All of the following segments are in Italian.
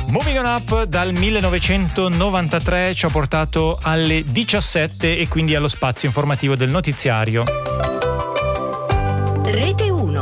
Moving on Up dal 1993 ci ha portato alle 17 e quindi allo spazio informativo del notiziario. Rete 1.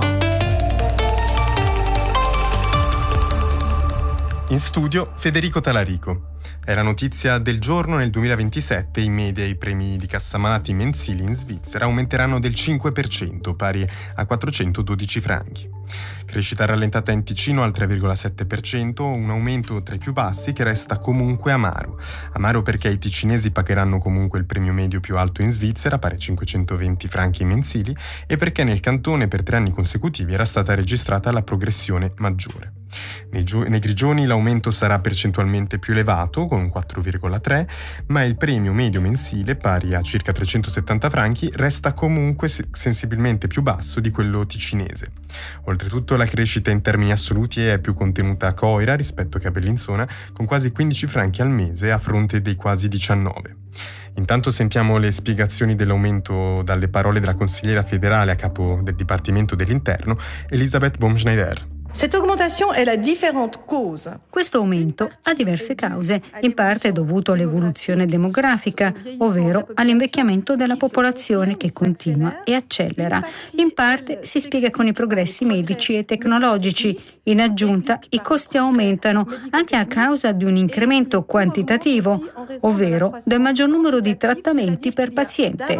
In studio Federico Talarico. È la notizia del giorno. Nel 2027 in media i premi di cassamalati mensili in Svizzera aumenteranno del 5%, pari a 412 franchi. Crescita rallentata in Ticino al 3,7%, un aumento tra i più bassi che resta comunque amaro. Amaro perché i ticinesi pagheranno comunque il premio medio più alto in Svizzera, pari a 520 franchi mensili, e perché nel cantone per 3 anni consecutivi era stata registrata la progressione maggiore. Nei grigioni l'aumento sarà percentualmente più elevato, con un 4,3, ma il premio medio mensile, pari a circa 370 franchi, resta comunque sensibilmente più basso di quello ticinese. Oltretutto la crescita in termini assoluti è più contenuta a Coira rispetto che a Bellinzona, con quasi 15 franchi al mese a fronte dei quasi 19. Intanto sentiamo le spiegazioni dell'aumento dalle parole della consigliera federale a capo del Dipartimento dell'Interno, Elisabeth Baumschneider. Questo aumento ha diverse cause, in parte dovuto all'evoluzione demografica, ovvero all'invecchiamento della popolazione che continua e accelera. In parte si spiega con i progressi medici e tecnologici. In aggiunta, i costi aumentano anche a causa di un incremento quantitativo, ovvero del maggior numero di trattamenti per paziente.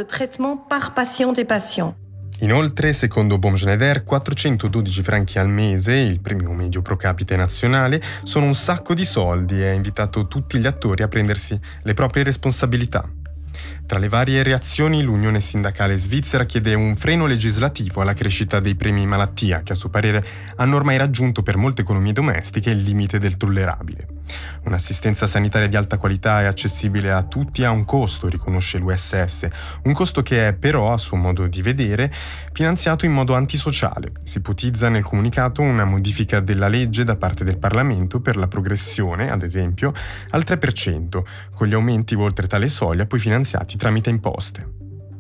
Inoltre, secondo Baumschneider, 412 franchi al mese, il premio medio pro capite nazionale, sono un sacco di soldi e ha invitato tutti gli attori a prendersi le proprie responsabilità. Tra le varie reazioni, l'Unione Sindacale Svizzera chiede un freno legislativo alla crescita dei premi malattia, che a suo parere hanno ormai raggiunto per molte economie domestiche il limite del tollerabile. Un'assistenza sanitaria di alta qualità e accessibile a tutti ha un costo, riconosce l'USS, un costo che è però, a suo modo di vedere, finanziato in modo antisociale. Si ipotizza nel comunicato una modifica della legge da parte del Parlamento per la progressione, ad esempio, al 3%, con gli aumenti oltre tale soglia poi finanziati tramite imposte.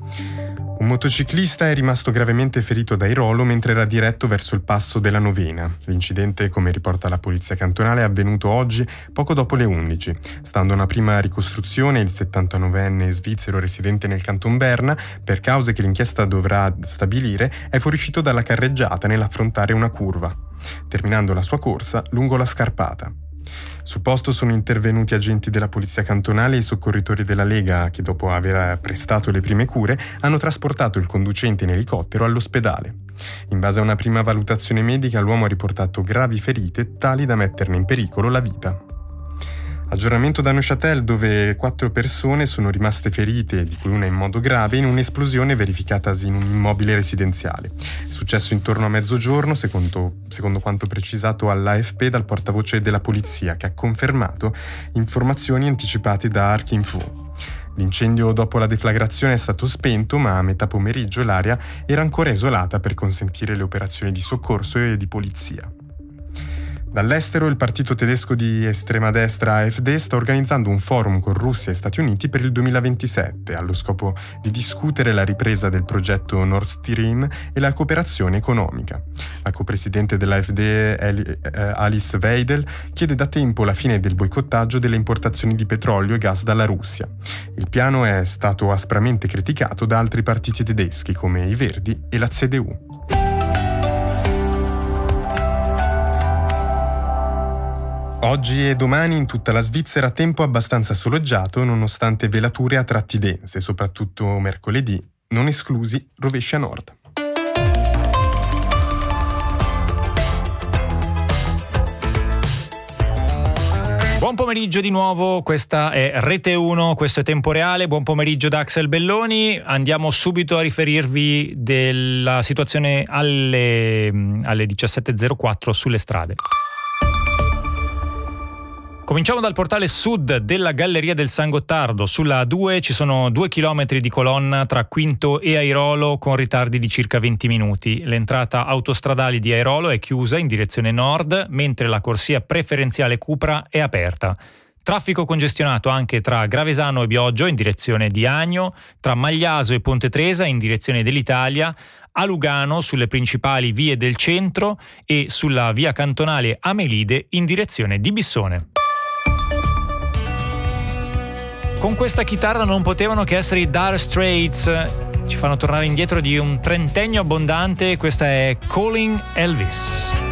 Un motociclista è rimasto gravemente ferito da Airolo mentre era diretto verso il passo della Novena. L'incidente, come riporta la polizia cantonale, è avvenuto oggi poco dopo le 11. Stando a una prima ricostruzione, il 79enne svizzero residente nel canton Berna, per cause che l'inchiesta dovrà stabilire, è fuoriuscito dalla carreggiata nell'affrontare una curva, terminando la sua corsa lungo la scarpata. Sul posto sono intervenuti agenti della polizia cantonale e i soccorritori della Lega che, dopo aver prestato le prime cure, hanno trasportato il conducente in elicottero all'ospedale. In base a una prima valutazione medica, l'uomo ha riportato gravi ferite tali da metterne in pericolo la vita. Aggiornamento da Neuchâtel, dove 4 persone sono rimaste ferite, di cui una in modo grave, in un'esplosione verificatasi in un immobile residenziale. È successo intorno a mezzogiorno, secondo quanto precisato all'AFP dal portavoce della polizia, che ha confermato informazioni anticipate da Archinfo. L'incendio dopo la deflagrazione è stato spento, ma a metà pomeriggio l'area era ancora isolata per consentire le operazioni di soccorso e di polizia. Dall'estero, il partito tedesco di estrema destra AfD sta organizzando un forum con Russia e Stati Uniti per il 2027, allo scopo di discutere la ripresa del progetto Nord Stream e la cooperazione economica. La copresidente dell'AfD, Alice Weidel, chiede da tempo la fine del boicottaggio delle importazioni di petrolio e gas dalla Russia. Il piano è stato aspramente criticato da altri partiti tedeschi come i Verdi e la CDU. Oggi e domani in tutta la Svizzera tempo abbastanza soleggiato nonostante velature a tratti dense, soprattutto mercoledì, non esclusi rovesci a nord. Buon pomeriggio di nuovo, questa è Rete 1, questo è Tempo Reale, buon pomeriggio da Axel Belloni. Andiamo subito a riferirvi della situazione alle 17.04 sulle strade. Cominciamo dal portale sud della Galleria del San Gottardo. Sulla A2 ci sono 2 chilometri di colonna tra Quinto e Airolo con ritardi di circa 20 minuti. L'entrata autostradale di Airolo è chiusa in direzione nord, mentre la corsia preferenziale Cupra è aperta. traffico congestionato anche tra Gravesano e Bioggio in direzione di Agno, tra Magliaso e Ponte Tresa in direzione dell'Italia, a Lugano sulle principali vie del centro e sulla via cantonale Amelide in direzione di Bissone. Con questa chitarra non potevano che essere i Dire Straits, ci fanno tornare indietro di un trentennio abbondante. Questa è Calling Elvis.